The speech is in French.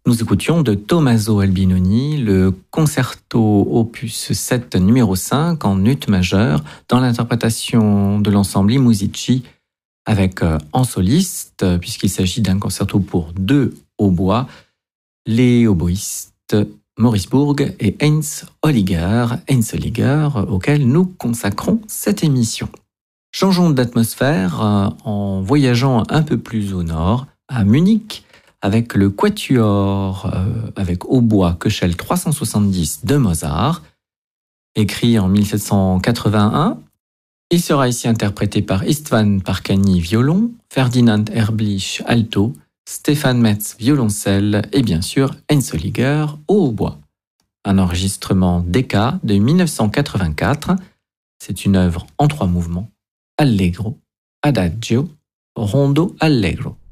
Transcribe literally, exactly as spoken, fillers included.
Nous écoutions de Tommaso Albinoni le concerto opus sept numéro cinq en ut majeur dans l'interprétation de l'ensemble I Musici avec euh, en soliste, puisqu'il s'agit d'un concerto pour deux hautbois, les oboïstes Maurice Bourg et Heinz Holliger, Heinz Holliger, auquel nous consacrons cette émission. Changeons d'atmosphère euh, en voyageant un peu plus au nord, à Munich, avec le quatuor euh, avec hautbois Köchel trois cent soixante-dix de Mozart, écrit en mille sept cent quatre-vingt-un. Il sera ici interprété par István Párkányi violon, Ferdinand Erblich alto, Stefan Metz violoncelle et bien sûr Heinz Holliger au hautbois. Un enregistrement Decca de mille neuf cent quatre-vingt-quatre. C'est une œuvre en trois mouvements, Allegro, Adagio, Rondo Allegro.